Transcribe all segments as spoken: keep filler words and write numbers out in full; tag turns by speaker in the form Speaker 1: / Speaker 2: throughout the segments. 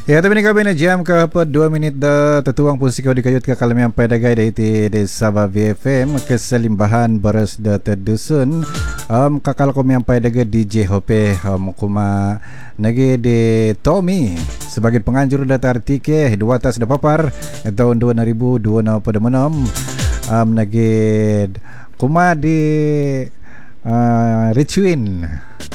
Speaker 1: Ya, tapi ni kami na jam ke apa dua minit dah tertuang pun sikau dikayut ke kalam yang pada gay dari ti di Sabah V F M keselimbahan beres dah terdusun. Um, kakal kami yang pada gay D J Hope um, kuma nagi di Tommy sebagai penganjur data artike dua tas dah papar tahun dua ribu dua puluh pada menom um, nagi kuma di uh, Richwin.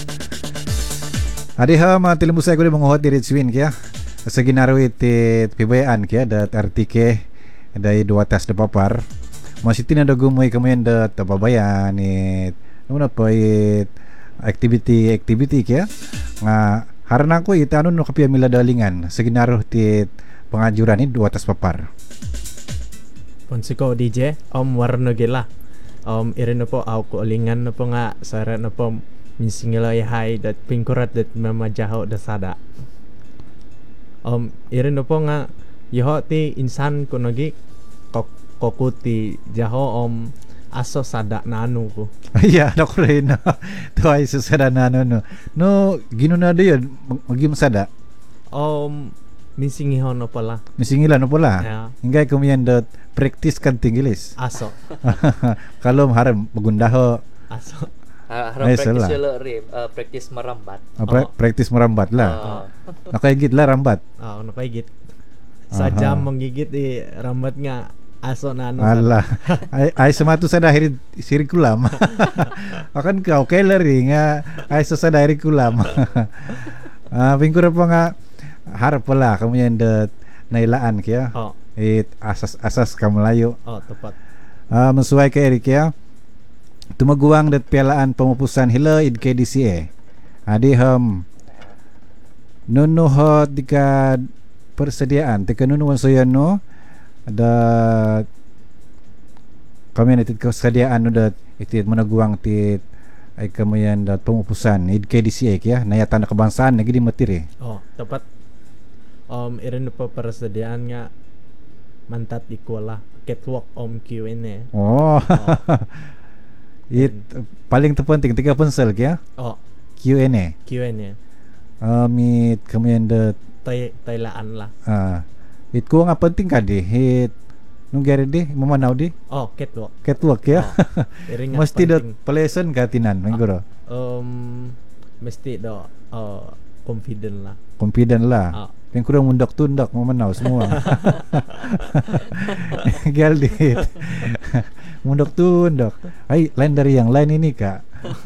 Speaker 1: Adi ham tilembu saya kuda mengohot di Richwin kia. Segi naruh iti pibayaan kia dat artike dari dua tas de papar masih tina ada gumui kemudian dat pabayan it nuna pa it activity activity kia nga harana ko it anu no kapia mila dalingan segi naruh ti pengajuran it dua tas papar
Speaker 2: Ponsiko D J om warno gila om irin po au ko lingan no po nga sara no po minsingilo hai dat pingkurat dat mamajaho da sada Um, irin po nga yoho ti insan kuno gi kok kokuti jaho om aso sada nanu ko.
Speaker 1: Iya, nak rena. Tu ai susada nanu no. No ginuna dia magim sada.
Speaker 2: Om misingi hono pala.
Speaker 1: Misingila no pula.
Speaker 2: Ya.
Speaker 1: Hingga kemudian dat praktis kan tinggilis.
Speaker 2: Aso.
Speaker 1: Kalau harap magundaho
Speaker 2: Aso.
Speaker 3: Ha, harap
Speaker 1: Ay,
Speaker 3: practice
Speaker 1: salah.
Speaker 3: yun rin, uh, practice merambat.
Speaker 1: apa
Speaker 2: Oh.
Speaker 1: praktis merambat lah.
Speaker 3: Uh,
Speaker 1: Nakaigit lah rambat.
Speaker 2: Ah, ono paigit. Sa
Speaker 1: Aha.
Speaker 2: jam menggigit di rambat nga aso nanu.
Speaker 1: Allah. Ay, ay sematu sada hiri sirikulam. Akan kau keleri nga ay sada hirikulam. Ah, pingkur apa nga harap pala kemudian det nailaan kia.
Speaker 2: Oh,
Speaker 1: It asas-asas kamelayu.
Speaker 2: oh tepat.
Speaker 1: Ah, mensuai ke Erik ya. Tumaguang dat pialaan pemupusan hila id K D C A. Adi ham nunuhot dika persediaan tika nunuan soyano ada community kesediaan udah itu menaguang tit ay kemudian dat pemupusan id K D C A ya naya tanda kebangsaan lagi di materi.
Speaker 2: Oh, tepat. Om irin po persediaan nga mantat di kuala catwalk om Q N A.
Speaker 1: Oh. It paling terpenting tiga pensel ya
Speaker 2: Oh,
Speaker 1: Q N A.
Speaker 2: Q N A.
Speaker 1: Um, it kemudian dat
Speaker 2: Tay taylaan lah.
Speaker 1: ah it ko nga penting ka di hit nung gari di mamanaw di
Speaker 2: Oh, catwalk.
Speaker 1: catwalk ya.
Speaker 2: Oh, iring nga
Speaker 1: Mesti dat
Speaker 2: penting.
Speaker 1: pelesen ka tinan menggoro.
Speaker 2: Um, mesti do uh, confident lah.
Speaker 1: Confident lah.
Speaker 2: Ah.
Speaker 1: Yang kurang mundak tundak mamanaw semua. Gal di hit. Mundak tundak. Ay, lain dari yang lain ini kak.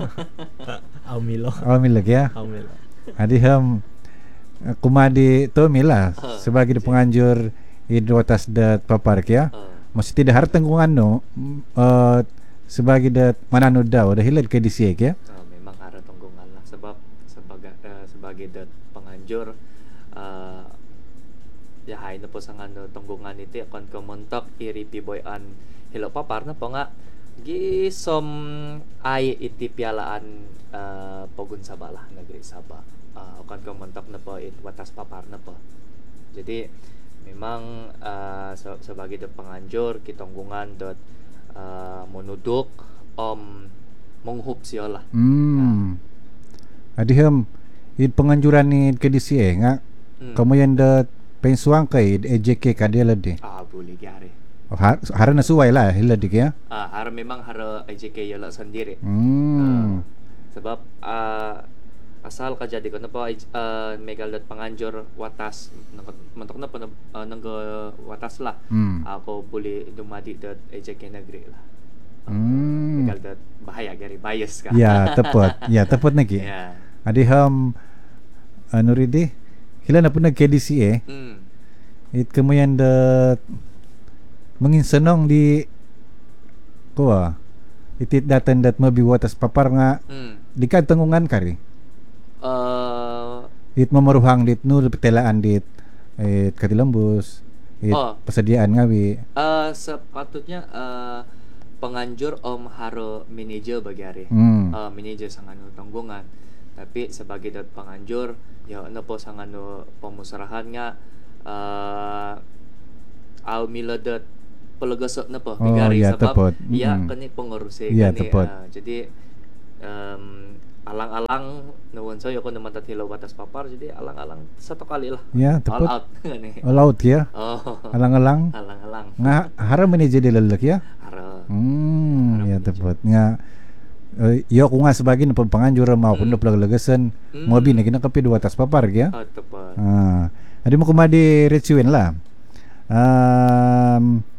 Speaker 2: Aumilo.
Speaker 1: Alhamdulillah ya.
Speaker 2: Aumilo.
Speaker 1: Adi ham kumadi Tommy lah sebagai penganjur hidrotas dat papar ya.
Speaker 3: uh,
Speaker 1: Masih tidak har tanggungan no uh, sebagai dat mananu daw dah hilad ke D C ya.
Speaker 3: uh, memang ada tanggungan lah sebab sebagai uh, sebagai dat penganjur uh, ya hai na po sa ngano tanggungan iti akan kementok iri piboyan hilo papar na po nga gisom ay iti pialaan uh, pogun Sabah negeri Sabah uh, akan kementok na po it watas papar na po jadi memang uh, se- sebagai dat penganjur kitanggungan dot uh, menuduk om menghup siola
Speaker 1: Hmm. Adi ham it penganjuran ni ke D C A nga
Speaker 3: Hmm.
Speaker 1: kemudian dat pensuang kay E J K kadela di.
Speaker 3: ah boleh gari
Speaker 1: Har harana suwai lah hilad di ya.
Speaker 3: ah har memang har I J K yola sendiri.
Speaker 1: Hmm.
Speaker 3: Sebab uh, asal ka jadi kono po uh, megal dat panganjur watas mentok na po uh, nang watas lah
Speaker 1: Hmm.
Speaker 3: ako boleh dumadi dat I J K negeri lah.
Speaker 1: Hmm.
Speaker 3: Megal dat bahaya gari bias ka.
Speaker 1: Ya, tepat. Ya, tepat lagi.
Speaker 3: Ya.
Speaker 1: Adi ham anu ridi hila na pun nag K D C A.
Speaker 3: Hmm.
Speaker 1: It kemudian dat menginsenong di kuha itit datan dat mabi watas papar nga
Speaker 3: Hmm.
Speaker 1: di kad tanggungan kari
Speaker 3: Uh,
Speaker 1: it mamaruhang dit no petelaan dit it katilambus it
Speaker 3: Oh.
Speaker 1: persediaan ngawi
Speaker 3: uh, sepatutnya uh, penganjur om haro manajer bagi hari.
Speaker 1: hmm.
Speaker 3: uh, manajer sang anu tanggungan tapi sebagai dat penganjur ya ano po sang anu pemusarahan nga uh, au mila dat pelegasok na po
Speaker 1: Oh,
Speaker 3: bigari
Speaker 1: ya,
Speaker 3: sebab
Speaker 1: tepat.
Speaker 3: iya
Speaker 1: Mm-mm.
Speaker 3: kani pengurusi
Speaker 1: Ya,
Speaker 3: kani
Speaker 1: tepat.
Speaker 3: uh, jadi um, alang-alang nuwun so ko naman tathilaw batas papar jadi alang-alang satu kali lah.
Speaker 1: Ya,
Speaker 3: All
Speaker 1: tepat.
Speaker 3: out gani.
Speaker 1: All out ya.
Speaker 3: Oh.
Speaker 1: Alang-alang.
Speaker 3: Alang-alang.
Speaker 1: Nga hara man ni jadi lelek ya.
Speaker 3: Hara.
Speaker 1: Hmm,
Speaker 3: Hara
Speaker 1: ya
Speaker 3: man
Speaker 1: tepat. Nga eh, yo ko nga sebagai na pagpanganjur mau kuno
Speaker 3: Mm.
Speaker 1: plagagasan
Speaker 3: Mm.
Speaker 1: mo bin na kapi dua atas papar ya.
Speaker 3: Oh, tepat.
Speaker 1: Ah, adi mo kumadi recuin lah. Um,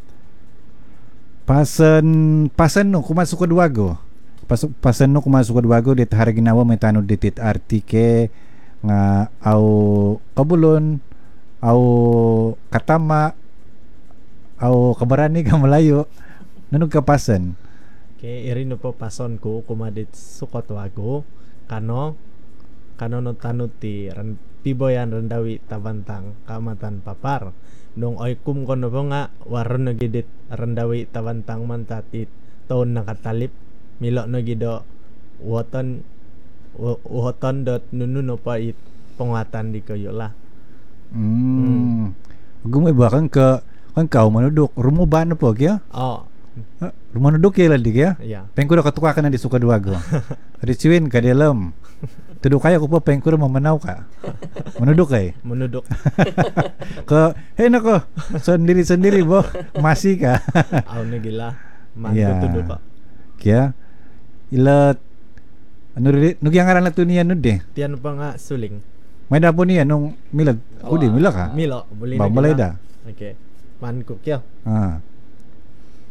Speaker 1: pasen pasen no kumasuk ke duago. Pas pasen no kumasuk ke duago dit hari ginawa may tanu ditit artike nga au kabulon au katama au kabarani ka Melayu nanu ka pasen.
Speaker 2: Oke, iri no po pason ko kumadit sukot wago kano kano no tanuti ran piboyan rendawi tabantang kamatan papar nung oikum kono po nga waron no gidit rendawi tabantang mantatit taon nakatalip milo no gido woton woton dot nunu no pa it penguatan di kayo lah.
Speaker 1: Hmm. Gumay ba kan ke kan kau manuduk rumo ba na po kya?
Speaker 2: Oh,
Speaker 1: Ha, rumah nuduk ya lagi ya?
Speaker 2: ya.
Speaker 1: Pengku dah ketukakan di suka dua go. Ricuin ka dalam. Tuduk kaya ko pa pengku mau menau ka. Menuduk kay.
Speaker 2: Menuduk.
Speaker 1: Ke hey nako sendiri-sendiri boh masih ka.
Speaker 2: Aw na gila. Manto
Speaker 1: Ya.
Speaker 2: tuduk ko.
Speaker 1: Kya ilat anu ri nu yang ngaran tu niya nu deh.
Speaker 2: Tiyan pa nga suling.
Speaker 1: May dapo niya nung milag. Kudi milag ka.
Speaker 2: Milo, boleh
Speaker 1: Ba
Speaker 2: na
Speaker 1: malay
Speaker 2: gila.
Speaker 1: da.
Speaker 2: Oke. Man ko kyo.
Speaker 1: Ah.